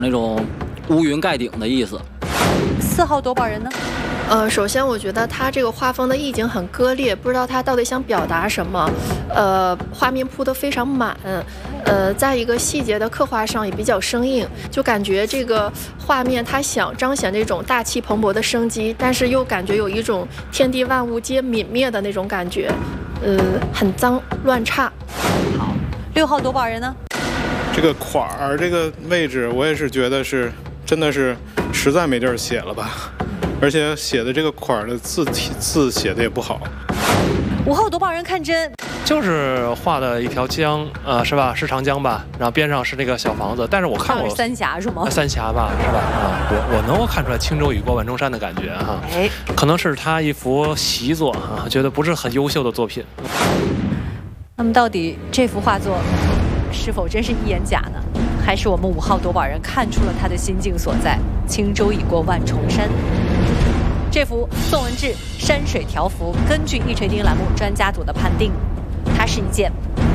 那种乌云盖顶的意思。 4号夺宝人呢？ 首先我觉得他这个画风的意境很割裂，不知道他到底想表达什么。画面铺得非常满，在一个细节的刻画上也比较生硬，就感觉这个画面他想彰显这种大气蓬勃的生机，但是又感觉有一种天地万物皆泯灭的那种感觉，很脏乱差。 好，6号夺宝人呢？ 这个款儿这个位置，我也是觉得是真的是实在没地儿写了吧。而且写的这个款的字写的也不好。 5号夺宝人看真， 就是画的一条江，是吧？是长江吧？然后边上是那个小房子，但是我看过三峡是吗？ 三峡吧，是吧？我能够看出来轻舟已过万重山的感觉哈。 哎， 可能是他一幅习作啊，觉得不是很优秀的作品。 那么到底这幅画作是否真是一眼假呢？还是我们5号夺宝人看出了他的心境所在？轻舟已过万重山。这幅宋文治山水条幅，根据一锤定栏目专家组的判定，它是一件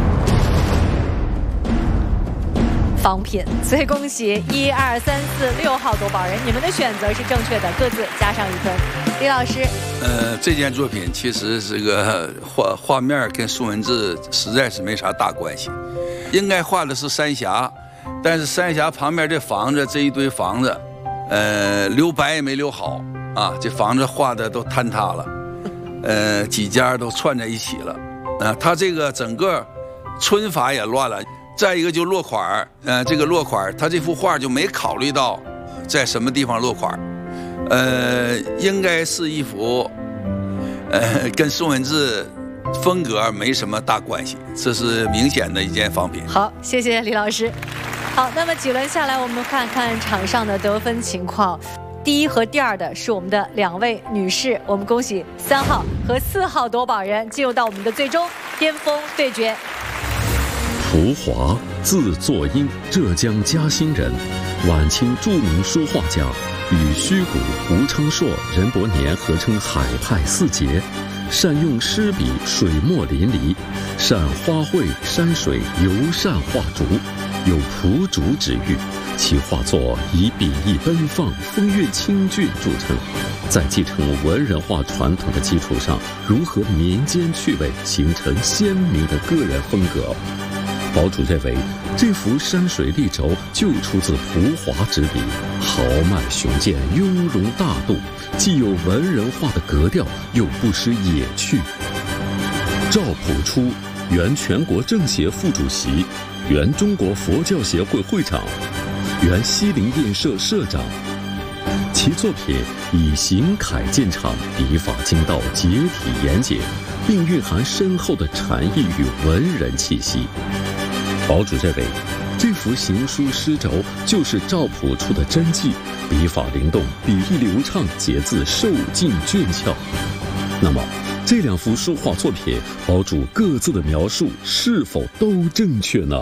仿品。所以恭喜1、2、3、4、6号夺宝人，你们的选择是正确的，各自加上1分。李老师， 这件作品其实是个画面跟宋文治实在是没啥大关系，应该画的是三峡，但是三峡旁边这房子这一堆房子，留白也没留好啊，这房子画的都坍塌了，几家都串在一起了，他这个整个皴法也乱了。再一个就落款这个落款他这幅画就没考虑到在什么地方落款，应该是一幅，跟宋文治风格没什么大关系，这是明显的一件仿品。 好，谢谢李老师。好，那么几轮下来，我们看看场上的得分情况。第1和第2的是我们的2位女士，我们恭喜3号和4号夺宝人进入到我们的最终巅峰对决。 蒲华，字作英，浙江嘉兴人，晚清著名书画家，与虚谷、吴昌硕、任伯年合称海派四杰，善用诗笔，水墨淋漓，善花卉、山水、尤善画竹，有蒲竹之誉。其画作以笔意奔放、风韵清俊著称，在继承文人画传统的基础上，融合民间趣味，形成鲜明的个人风格。堡主认为，这幅山水丽轴就出自蒲华之笔，豪迈雄健，雍容大度，既有文人画的格调，又不失野趣。赵朴初，原全国政协副主席，原中国佛教协会会长，原西泠印社社长。其作品以形楷见长，笔法精到，结体严谨，并蕴含深厚的禅意与文人气息。堡主认为，这幅行书诗轴就是赵朴初的真迹，笔法灵动，笔意流畅，节字受尽俊俏。那么，这2幅书画作品，堡主各自的描述是否都正确呢？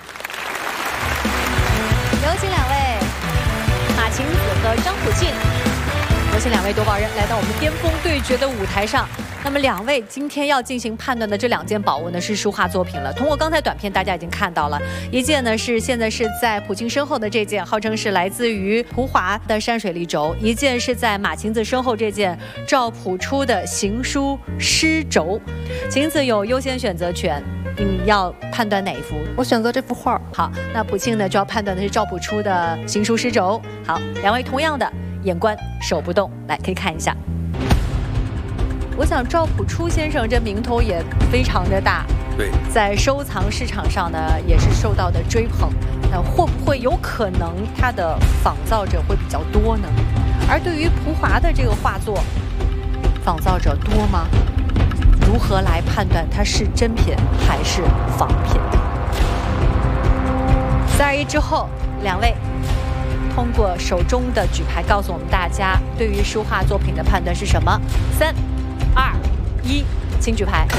有请2位马晴子和张普庆，有请2位夺宝人来到我们巅峰对决的舞台上。那么2位今天要进行判断的这2件宝物呢，是书画作品了。通过刚才短片，大家已经看到了，一件呢现在是在普庆身后的这件，号称是来自于蒲华的山水丽轴；一件是在马晴子身后这件赵朴初的行书诗轴。晴子有优先选择权，你要判断哪一幅？ 我选择这幅画。 好，那普庆呢就要判断的是赵朴初的行书诗轴。好，2位同样的眼观手不动，来可以看一下。我想赵朴初先生这名头也非常的大， 对， 在收藏市场上呢也是受到的追捧。那会不会有可能他的仿造者会比较多呢？而对于蒲华的这个画作，仿造者多吗？如何来判断它是真品还是仿品？3、2、1之后，2位通过手中的举牌告诉我们大家，对于书画作品的判断是什么？3、2、1，请举牌。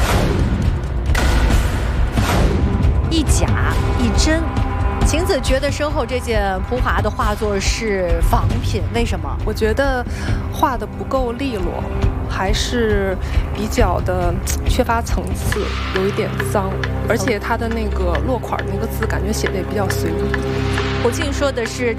一假一真。晴子觉得身后这件蒲华的画作是仿品，为什么？ 我觉得画的不够利落，还是比较的缺乏层次，有一点脏，而且它的那个落款那个字感觉写的也比较随意。 普庆说的是